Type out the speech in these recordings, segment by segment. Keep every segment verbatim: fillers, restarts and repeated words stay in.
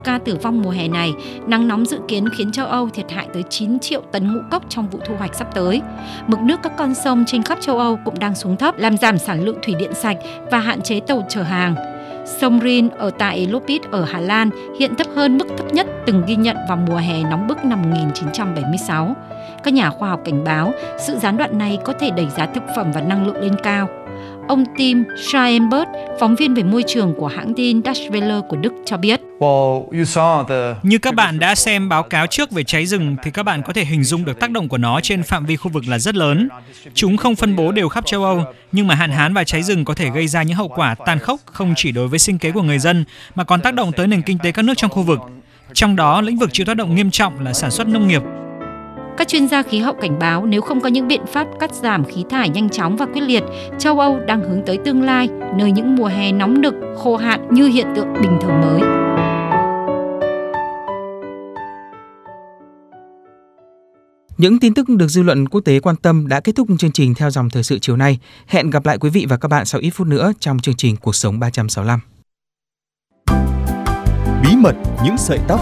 ca tử vong mùa hè này, nắng nóng dự kiến khiến châu Âu thiệt hại tới chín triệu tấn ngũ cốc trong vụ thu hoạch sắp tới. Mực nước các con sông trên khắp châu Âu cũng đang xuống thấp, làm giảm sản lượng thủy điện sạch và hạn chế tàu chở hàng. Sông Rin ở tại Lopit ở Hà Lan hiện thấp hơn mức thấp nhất từng ghi nhận vào mùa hè nóng bức năm một nghìn chín trăm bảy mươi sáu. Các nhà khoa học cảnh báo sự gián đoạn này có thể đẩy giá thực phẩm và năng lượng lên cao. Ông Tim Schreienberg, phóng viên về môi trường của hãng tin Deutsche Welle của Đức cho biết. Như các bạn đã xem báo cáo trước về cháy rừng thì các bạn có thể hình dung được tác động của nó trên phạm vi khu vực là rất lớn. Chúng không phân bố đều khắp châu Âu, nhưng mà hạn hán và cháy rừng có thể gây ra những hậu quả tàn khốc không chỉ đối với sinh kế của người dân mà còn tác động tới nền kinh tế các nước trong khu vực. Trong đó, lĩnh vực chịu tác động nghiêm trọng là sản xuất nông nghiệp. Các chuyên gia khí hậu cảnh báo nếu không có những biện pháp cắt giảm khí thải nhanh chóng và quyết liệt, châu Âu đang hướng tới tương lai nơi những mùa hè nóng nực, khô hạn như hiện tượng bình thường mới. Những tin tức được dư luận quốc tế quan tâm đã kết thúc chương trình Theo dòng thời sự chiều nay. Hẹn gặp lại quý vị và các bạn sau ít phút nữa trong chương trình Cuộc sống ba trăm sáu mươi lăm. Bí mật những sợi tóc.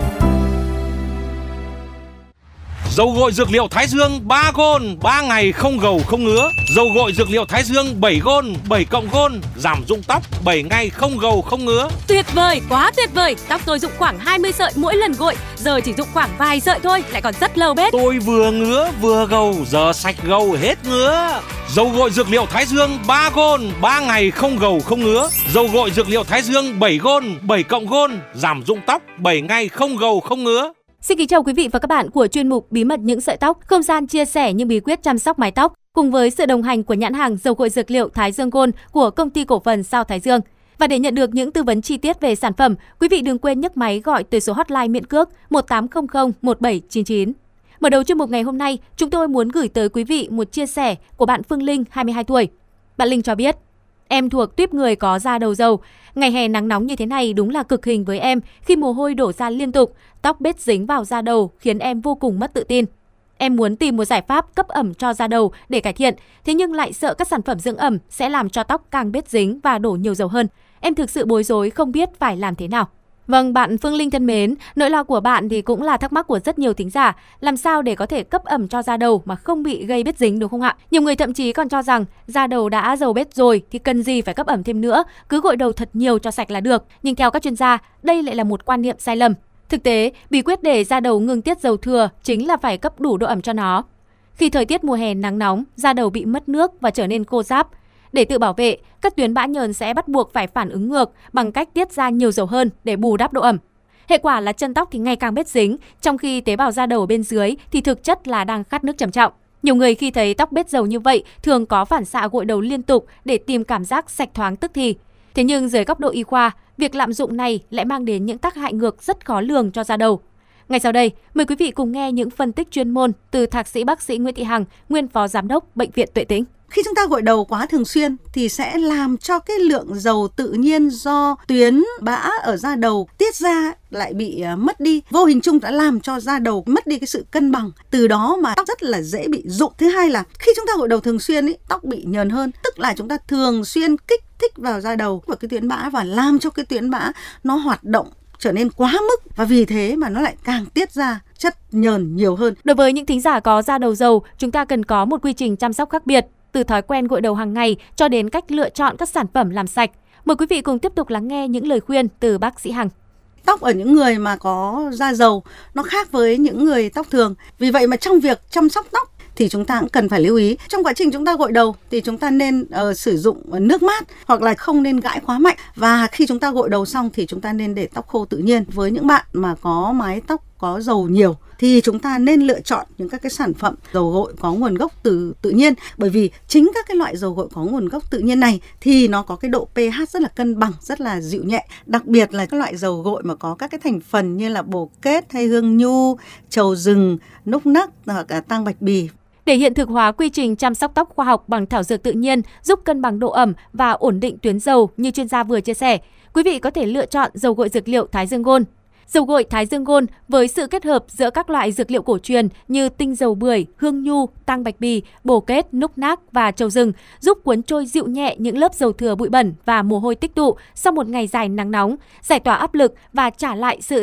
Dầu gội dược liệu Thái Dương ba gôn, ba ngày không gầu không ngứa. Dầu gội dược liệu Thái Dương bảy gôn, bảy cộng gôn, giảm rụng tóc, bảy ngày không gầu không ngứa. Tuyệt vời, quá tuyệt vời. Tóc tôi rụng khoảng hai mươi sợi mỗi lần gội, giờ chỉ rụng khoảng vài sợi thôi, lại còn rất lâu bết. Tôi vừa ngứa vừa gầu, giờ sạch gầu hết ngứa. Dầu gội dược liệu Thái Dương ba gôn, ba ngày không gầu không ngứa. Dầu gội dược liệu Thái Dương bảy gôn, bảy cộng gôn, giảm rụng tóc, bảy ngày không gầu không ngứa. Xin kính chào quý vị và các bạn của chuyên mục Bí mật những sợi tóc, không gian chia sẻ những bí quyết chăm sóc mái tóc cùng với sự đồng hành của nhãn hàng dầu gội dược liệu Thái Dương Gold của công ty cổ phần Sao Thái Dương. Và để nhận được những tư vấn chi tiết về sản phẩm, quý vị đừng quên nhấc máy gọi tới số hotline miễn cước một tám không không một bảy chín chín. Mở đầu chuyên mục ngày hôm nay, chúng tôi muốn gửi tới quý vị một chia sẻ của bạn Phương Linh, hai mươi hai tuổi. Bạn Linh cho biết: em thuộc tuýp người có da đầu dầu. Ngày hè nắng nóng như thế này đúng là cực hình với em khi mồ hôi đổ ra liên tục, tóc bết dính vào da đầu khiến em vô cùng mất tự tin. Em muốn tìm một giải pháp cấp ẩm cho da đầu để cải thiện, thế nhưng lại sợ các sản phẩm dưỡng ẩm sẽ làm cho tóc càng bết dính và đổ nhiều dầu hơn. Em thực sự bối rối không biết phải làm thế nào. Vâng, bạn Phương Linh thân mến, nỗi lo của bạn thì cũng là thắc mắc của rất nhiều thính giả. Làm sao để có thể cấp ẩm cho da đầu mà không bị gây bết dính, đúng không ạ? Nhiều người thậm chí còn cho rằng da đầu đã dầu bết rồi thì cần gì phải cấp ẩm thêm nữa, cứ gội đầu thật nhiều cho sạch là được. Nhưng theo các chuyên gia, đây lại là một quan niệm sai lầm. Thực tế, bí quyết để da đầu ngừng tiết dầu thừa chính là phải cấp đủ độ ẩm cho nó. Khi thời tiết mùa hè nắng nóng, da đầu bị mất nước và trở nên khô ráp. Để tự bảo vệ, các tuyến bã nhờn sẽ bắt buộc phải phản ứng ngược bằng cách tiết ra nhiều dầu hơn để bù đắp độ ẩm. Hệ quả là chân tóc thì ngày càng bết dính, trong khi tế bào da đầu ở bên dưới thì thực chất là đang khát nước trầm trọng. Nhiều người khi thấy tóc bết dầu như vậy thường có phản xạ gội đầu liên tục để tìm cảm giác sạch thoáng tức thì. Thế nhưng dưới góc độ y khoa, việc lạm dụng này lại mang đến những tác hại ngược rất khó lường cho da đầu. Ngay sau đây, mời quý vị cùng nghe những phân tích chuyên môn từ thạc sĩ bác sĩ Nguyễn Thị Hằng, nguyên phó giám đốc Bệnh viện Tuệ Tĩnh. Khi chúng ta gội đầu quá thường xuyên thì sẽ làm cho cái lượng dầu tự nhiên do tuyến bã ở da đầu tiết ra lại bị mất đi. Vô hình chung đã làm cho da đầu mất đi cái sự cân bằng. Từ đó mà tóc rất là dễ bị rụng. Thứ hai là khi chúng ta gội đầu thường xuyên ý, tóc bị nhờn hơn. Tức là chúng ta thường xuyên kích thích vào da đầu và cái tuyến bã và làm cho cái tuyến bã nó hoạt động trở nên quá mức, và vì thế mà nó lại càng tiết ra chất nhờn nhiều hơn. Đối với những thính giả có da đầu dầu, chúng ta cần có một quy trình chăm sóc khác biệt, từ thói quen gội đầu hàng ngày cho đến cách lựa chọn các sản phẩm làm sạch. Mời quý vị cùng tiếp tục lắng nghe những lời khuyên từ bác sĩ Hằng. Tóc ở những người mà có da dầu nó khác với những người tóc thường. Vì vậy mà trong việc chăm sóc tóc thì chúng ta cũng cần phải lưu ý. Trong quá trình chúng ta gội đầu thì chúng ta nên uh, sử dụng nước mát hoặc là không nên gãi quá mạnh. Và khi chúng ta gội đầu xong thì chúng ta nên để tóc khô tự nhiên. Với những bạn mà có mái tóc có dầu nhiều thì chúng ta nên lựa chọn những các cái sản phẩm dầu gội có nguồn gốc từ tự nhiên, bởi vì chính các cái loại dầu gội có nguồn gốc tự nhiên này thì nó có cái độ pH rất là cân bằng, rất là dịu nhẹ. Đặc biệt là các loại dầu gội mà có các cái thành phần như là bồ kết hay hương nhu, trầu rừng, núc nắc hoặc là tang bạch bì. Để hiện thực hóa quy trình chăm sóc tóc khoa học bằng thảo dược tự nhiên, giúp cân bằng độ ẩm và ổn định tuyến dầu như chuyên gia vừa chia sẻ, quý vị có thể lựa chọn dầu gội dược liệu Thái Dương Gold. Dầu gội Thái Dương Gold với sự kết hợp giữa các loại dược liệu cổ truyền như tinh dầu bưởi, hương nhu, tang bạch bì, bồ kết, núc nác và trầu rừng giúp cuốn trôi dịu nhẹ những lớp dầu thừa bụi bẩn và mồ hôi tích tụ sau một ngày dài nắng nóng, giải tỏa áp lực và trả lại sự